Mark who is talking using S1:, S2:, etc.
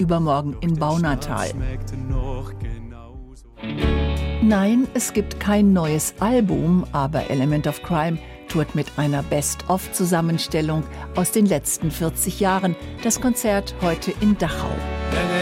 S1: übermorgen in Baunatal. Nein, es gibt kein neues Album, aber Element of Crime tourt mit einer Best-of-Zusammenstellung aus den letzten 40 Jahren. Das Konzert heute in Dachau.